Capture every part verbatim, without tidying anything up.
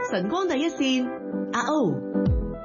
晨光第一線，阿 O。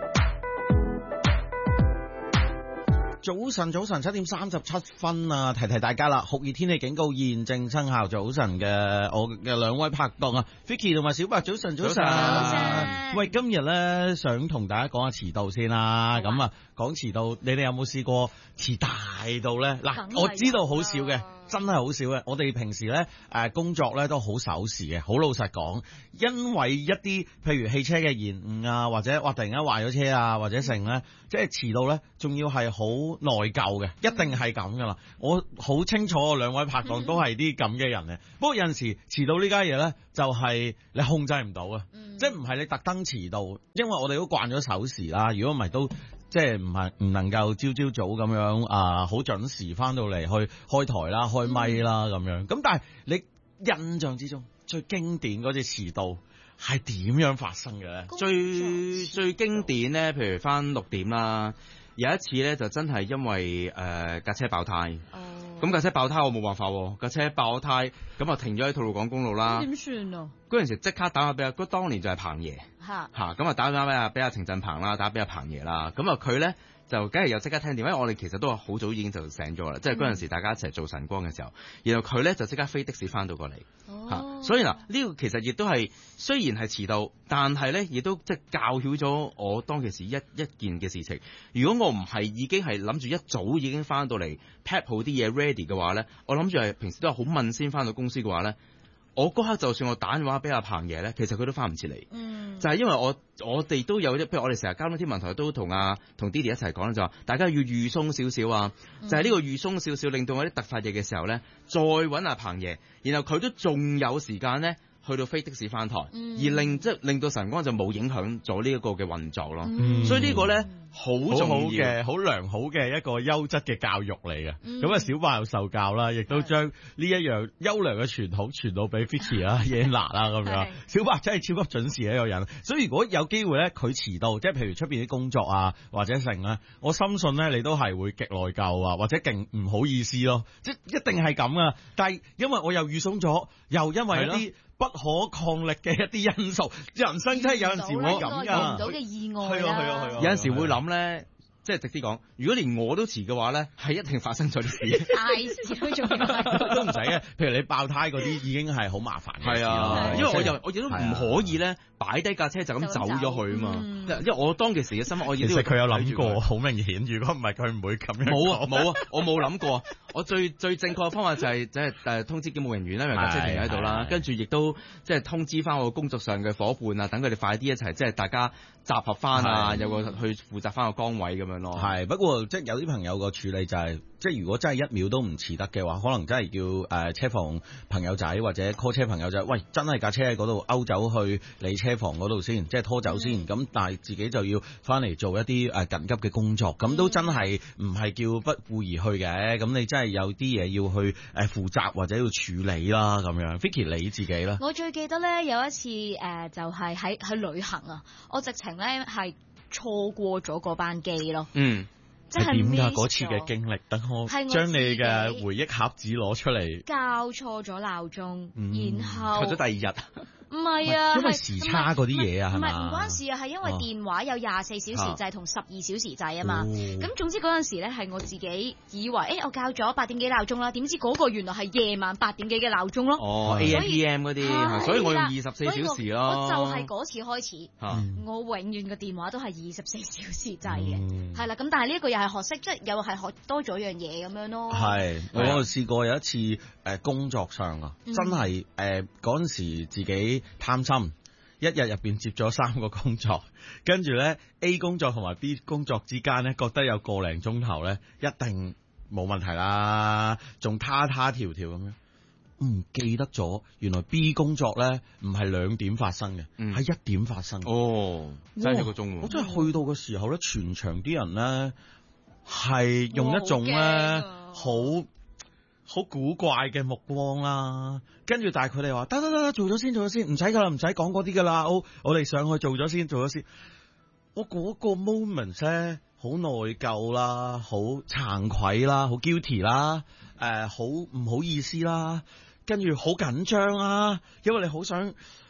早晨，早晨，七點三十七分啊！提提大家啦，酷熱天氣警告現正生效。早晨嘅我嘅兩位拍檔啊 ，Vicky 同埋小白，早晨，早晨。早晨。喂，今日咧想同大家講下遲到先啦。咁啊，講遲到，你哋有冇試過遲大到咧？嗱，我知道好少嘅。真係好少嘅，我哋平時咧誒、呃、工作咧都好守時嘅，好老實講，因為一啲譬如汽車嘅延誤啊，或者哇突然間壞咗車啊，或者成咧，即係遲到咧，仲要係好內疚嘅，一定係咁噶啦。我好清楚，我兩位拍檔都係啲咁嘅人嘅。不過有陣時遲到呢家嘢咧，就係、是、你控制唔到啊，嗯、即係唔係你特登遲到，因為我哋都慣咗守時啦。如果唔係都。即係唔係唔能夠朝朝早咁樣啊，好準時翻到嚟去開台啦、開咪啦咁樣。咁但係你印象之中最經典嗰次遲到係點樣發生嘅咧？ 最最經典咧，譬如翻六點啦，有一次咧就真係因為誒架、呃、車爆胎。咁架、oh. 車爆胎我冇辦法，架車爆胎咁啊停咗喺吐露港公路啦。 點算啊？ 嗰陣時即刻打下俾阿，嗰當年就係彭爺吓吓，咁啊打電話俾阿俾阿程振鵬啦，打俾阿彭爺啦。咁啊佢咧就梗係又即刻聽電話，因為我哋其實都好早已經就醒咗啦，即係嗰陣時大家一齊做晨光嘅時候，然後佢咧就即刻飛的士翻到過嚟吓、oh. 啊。所以嗱呢、這個其實亦都係雖然係遲到，但係咧亦都即係教曉咗我當其時一一件嘅事情。如果我唔係已經係諗住一早已經翻到嚟 pack 好啲嘢 ready 嘅話咧，我諗住係平時都係好問先翻到公司嘅話咧。我嗰刻就算我打電話俾阿彭爺咧，其實佢都翻唔切嚟，嗯、就係因為我我哋都有一，譬如我哋成日交通天文台都同阿同 Didi 一齊講咧，就話大家要預鬆少少啊，嗯、就係呢個預鬆少少，令到我啲突發嘢嘅時候咧，再揾阿彭爺，然後佢都仲有時間咧。去到飛的士翻台，嗯、而令即係令到晨光就冇影響咗呢一個嘅運作咯。嗯、所以呢個咧好重要嘅、好良好嘅一個優質嘅教育嚟嘅。咁啊、嗯，小白又受教啦，亦都將呢一樣優良嘅傳統傳到俾 Vicky 啦、Yana 啦咁樣。小白真係超級準時嘅一個人，所以如果有機會咧，佢遲到，即係譬如出邊啲工作啊或者成咧，我深信咧你都係會極內疚啊，或者勁唔好意思咯，即係一定係咁啊。但係因為我又預鬆咗，又因為一啲不可抗力嘅一啲因素，人生真係有陣時會咁噶， 唔到嘅意外係啊係啊係啊， 有陣時會諗咧。即係直啲講，如果連我都遲嘅話咧，係一定發生咗啲事。 大事都仲都唔使嘅，譬如你爆胎嗰啲已經係好麻煩嘅事。係啊，因為我又我亦都唔可以咧擺低架車就咁走咗去啊嘛。嗯、因為我當其時嘅心，我亦都其實佢有諗過，好明顯。如果唔係佢唔會咁樣。冇啊冇啊，我冇諗過。我最最正確嘅方法就係即係誒通知警務人員啦，因為架車停喺度啦，跟住亦都即係通知翻我工作上嘅伙伴啊，等佢哋快啲一齊即係大家集合翻啊，有個去負責翻個崗位咁樣咯。 係，不過即係有啲朋友個處理就係、是，即係如果真係一秒都唔遲得嘅話，可能真係叫誒、呃、車房朋友仔或者 call 車朋友仔，喂，真係架車喺嗰度勾走去你車房嗰度先，即係拖走先。咁、嗯、但係自己就要翻嚟做一啲誒緊急嘅工作，咁都真係唔係叫不顧而去嘅。咁你真係有啲嘢要去誒負責或者要處理啦，咁樣。Vicky 你自己咧？ 我最記得咧有一次誒、呃，就係喺去旅行啊，我直情咧係錯過咗嗰班機咯。嗯。 係點㗎？嗰次嘅經歷，等我將你嘅回憶盒子攞出嚟。 校錯咗鬧鐘，嗯、然後錯咗第二日。 唔係啊， 因為時差嗰啲嘢啊，係嘛？ 唔係唔關事啊，係因為電話有廿四小時制同十二小時制啊嘛。咁、哦、總之嗰陣時咧，係我自己以為，誒、欸、我校咗八點幾鬧鐘啦，點知嗰個原來係夜晚八點幾嘅鬧鐘咯。 哦，A M P M 嗰啲，所以我用二十四小時咯。 我就係嗰次開始，嗯、我永遠個電話都係二十四小時制嘅，係啦、嗯。咁但係呢一個又係學識，即係又係學多咗樣嘢咁樣咯。係， 我試過有一次誒工作上啊，真係誒嗰陣時自己貪心，一日入邊接咗三個工作，跟住咧 A 工作同埋 B 工作之間咧，覺得有個零鐘頭咧，一定冇問題啦，仲他他條條咁樣，唔記得咗，原來 B 工作咧唔係兩點發生嘅，係一、嗯、點發生。哦， 真係一個鐘喎！ 我真係去到嘅時候咧，全場啲人咧係用一種咧好。好古怪嘅目光啦，跟住但係佢哋話得得得得，做咗先做咗先，唔使噶啦，唔使講嗰啲噶啦，我我哋上去做咗先做咗先。我嗰個 moment 咧，好內疚啦，好慚愧啦，好 guilty 啦，誒，好唔好意思啦，跟住好緊張啦，因為你好想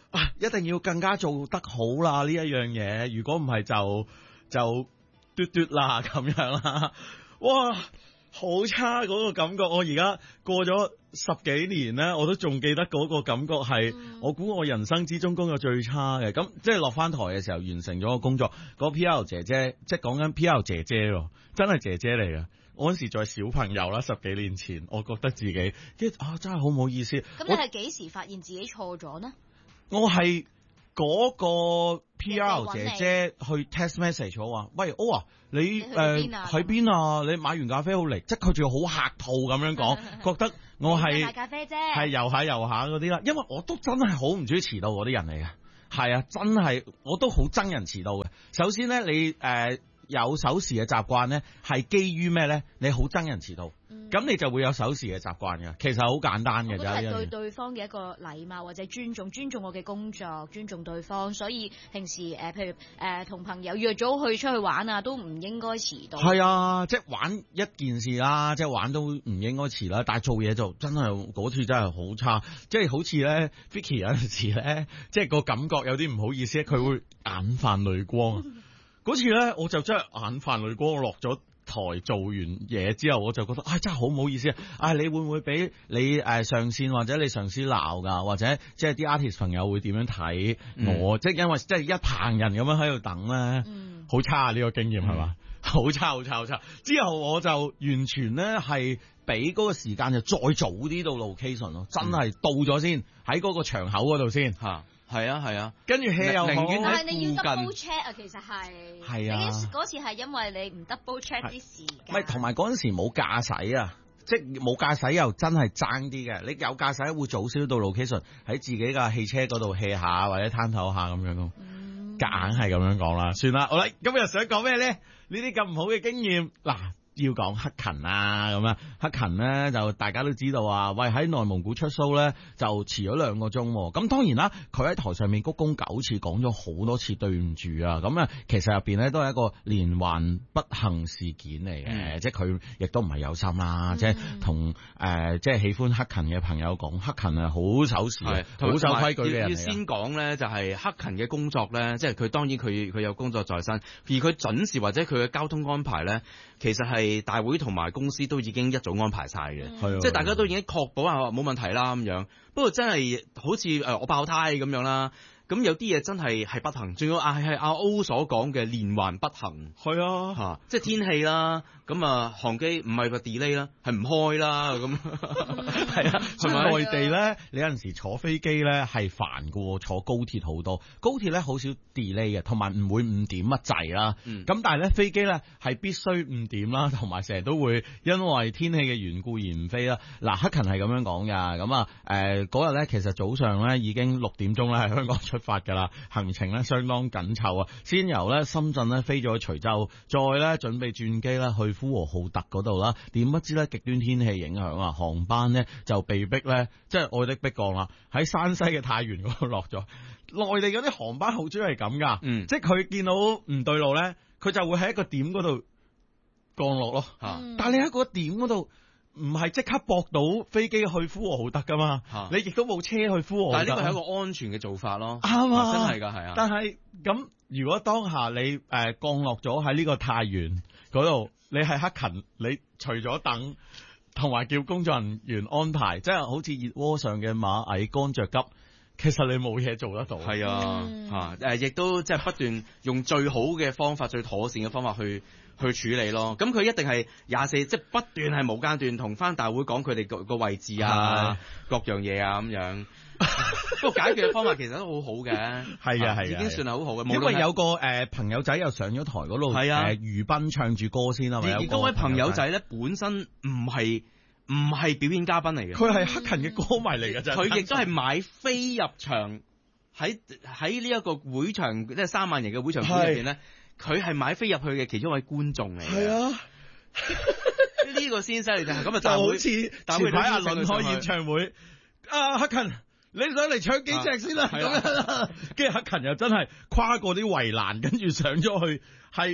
啊，一定要更加做得好啦呢一樣嘢，如果唔係就就嘟嘟啦咁樣啦，哇！好差嗰個感覺，我而家過咗十幾年咧，我都仲記得嗰個感覺係，嗯、我估我人生之中工作最差嘅。咁即係落翻台嘅時候，完成咗個工作，嗰個 P R 姐姐，即係講緊 P R 姐姐咯，真係姐姐嚟嘅。我嗰時在小朋友啦，十幾年前，我覺得自己，跟住啊真係好唔好意思。 咁你係幾時發現自己錯咗呢？ 我係嗰個 P R 姐姐去 text message 我話，喂，歐啊，你誒喺邊啊？你買完咖啡好嚟，即係佢仲要好客套咁樣講，覺得我係買咖啡啫， 係遊下遊下嗰啲啦。因為我都真係好唔中意遲到嗰啲人嚟嘅，係啊，真係我都好憎人遲到嘅。首先咧，你誒。呃有守時嘅習慣咧，係基於咩咧？你好憎人遲到，咁、嗯、你就會有守時嘅習慣嘅。其實好簡單嘅啫， 係對對方嘅一個禮貌或者尊重，尊重我嘅工作，尊重對方。所以平時誒、呃，譬如誒同、呃、朋友約咗去出去玩啊，都唔應該遲到。係啊，即係玩一件事啦，即係玩都唔應該遲啦。但係做嘢就真係嗰次真係好差，即係好似咧 Vicky 有陣時咧，即係個感覺有啲唔好意思，佢會眼泛淚光。嗰次咧，我就真係眼泛淚光，我落咗台做完嘢之後，我就覺得，唉、哎，真係好唔好意思啊！唉、哎，你會唔會俾你誒上線或者你上司鬧噶？或者即係啲 artist 朋友會點樣睇我？嗯、即係因為即係一棚人咁樣喺度等咧，好、嗯、差啊！呢、這個經驗係嘛？好、嗯、差好差好差！之後我就完全咧係俾嗰個時間就再早啲到 location 咯，真係到咗先喺嗰個場口嗰度先吓。 係啊係啊， 跟住 hea 又好， 但係你要 double check 啊，其實係係啊， 嗰次係因為你唔 double check 啲時間， 唔係同埋嗰陣時冇駕駛啊，即係冇駕駛又真係爭啲嘅。你有駕駛會早少到 location 喺自己嘅汽車嗰度 hea 下或者攤頭下咁樣咯，夾硬係咁樣講啦。算啦，好啦，今日想講咩咧？呢啲咁唔好嘅經驗嗱。要講克勤啊咁啊，克勤咧就大家都知道啊，喂喺內蒙古出 show 咧就遲咗兩個鐘，咁當然啦，佢喺台上面鞠躬九次，講咗好多次對唔住啊，咁啊其實入邊咧都係一個連環不幸事件嚟嘅，嗯、即係佢亦都唔係有心啦，嗯、即係同誒即係喜歡克勤嘅朋友講，克勤係好守時、好守規矩嘅人嚟。要先講咧，就係克勤嘅工作咧，即係佢當然佢佢有工作在身，而佢準時或者佢嘅交通安排咧，其實係。大會同埋公司都已經一早安排晒嘅，嗯、即係大家都已經確保啊冇問題啦咁樣。不過真係好似誒我爆胎咁樣啦。咁有啲嘢真係係不幸，仲要啊係阿 O 所講嘅連環不幸。 係啊， 嚇、啊，即係天氣啦，咁啊航機唔係個 delay 啦，係唔開啦咁。係啊， 同埋內地咧，你有陣時坐飛機咧係煩過坐高鐵好多。高鐵咧好少 delay 嘅，同埋唔會誤點乜滯啦。咁、嗯、但係咧飛機咧係必須誤點啦，同埋成日都會因為天氣嘅緣故而唔飛啦。嗱、啊，克勤係咁樣講㗎。咁啊誒嗰日咧其實早上咧已經六點鐘咧喺香港出發噶啦，行程咧相當緊湊啊！先由咧深圳咧飛咗去徐州，再咧準備轉機咧去呼和浩特嗰度啦。點不知咧極端天氣影響啊，航班咧就被逼咧即係愛的迫降啦，喺山西嘅太原嗰度落咗。內地嗰啲航班好中意係咁噶，嗯，即係佢見到唔對路咧，佢就會喺一個點嗰度降落咯。嗯、但係你喺個點嗰度。唔係即刻駁到飛機去呼和浩特噶嘛？啊、你亦都冇車去呼和浩特。但係呢個係一個安全嘅做法咯。啱啊，真係噶係啊。但係咁，如果當下你誒、呃、降落咗喺呢個太原嗰度，你係克勤，你除咗等同埋叫工作人員安排，即係好似熱鍋上嘅螞蟻乾着急，其實你冇嘢做得到。係啊，吓誒，亦都即係不斷用最好嘅方法、最妥善嘅方法去。去處理咯，咁佢一定係廿四，即係不斷係無間斷同翻大會講佢哋個個位置啊，各樣嘢啊咁樣。不過解決嘅方法其實都好好嘅，係啊係啊，已經算係好好嘅。因為有個誒、呃、朋友仔又上咗台嗰度，係啊，余斌唱住歌先啊嘛。而嗰位朋友仔咧本身唔係唔係表演嘉賓嚟嘅，佢係克勤嘅歌迷嚟嘅啫。佢亦都係買飛入場，喺喺呢一個會場，即係三萬人嘅會場館入邊咧。佢係買飛入去嘅其中一位觀眾嚟嘅，係啊，呢個先犀利就係咁啊！就好似前排阿倫開演唱會，啊克勤，你想嚟搶幾隻先啦？咁樣，跟住克勤又真係跨過啲圍欄，跟住上咗去，係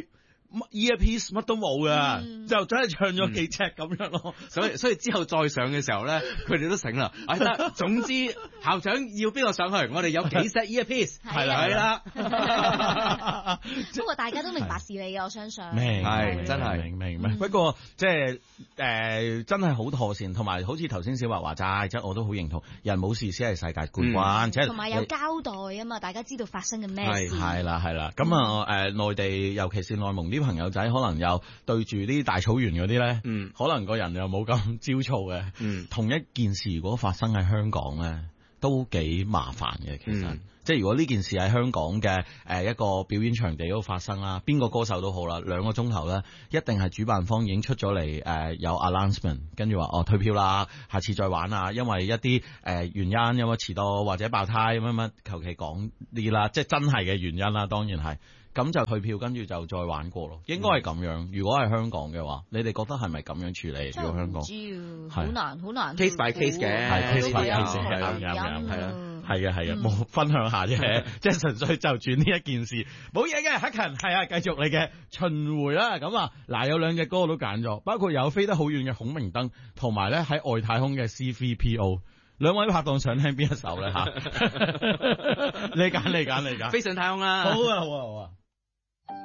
earpiece 乜都冇嘅， 嗯、 就真係唱咗幾隻咁樣咯。 所以所以之後再上嘅時候咧，佢哋都醒啦。哎得，總之校長要邊個上去，我哋有幾 set earpiece 係啦係啦。 不過大家都明白事理嘅，我相信。 明係真係明明明。不過即係誒，真係好妥善，同埋好似頭先小白話齋，即係我都好認同，人冇事先係世界冠軍，即係同埋有交代啊嘛，大家知道發生緊咩事。 係啦係啦，咁啊誒內地尤其是內蒙啲朋友仔，可能又對住啲大草原嗰啲咧，嗯，可能個人又冇咁焦躁嘅，嗯，同一件事如果發生喺香港咧，都幾麻煩嘅，其實，嗯、即係如果呢件事喺香港嘅誒一個表演場地嗰度發生啦，邊個歌手都好啦，兩個鐘頭咧，一定係主辦方已經出咗嚟誒有 announcement，跟住話哦退票啦，下次再玩啊，因為一啲誒、呃、原因，因為遲到或者爆胎乜乜，求其講啲啦，即係真係嘅原因啦，當然係。咁就退票，跟住就再玩過咯。應該係咁樣。如果係香港嘅話，你哋覺得係咪咁樣處理？如果香港， 係好難，好難。 case by case 嘅，係 case by case 嘅，啱啱啱，係啦，係嘅係嘅，冇分享下啫，即係純粹就轉呢一件事，冇嘢嘅。黑勤係啊，繼續你嘅巡迴啦。咁啊，嗱有兩隻歌我都揀咗，包括有飛得好遠嘅孔明燈，同埋咧喺外太空嘅 C three P O。兩位拍檔想聽邊一首咧嚇？你揀你揀你揀， 飛上太空啦！ 好啊好啊好啊！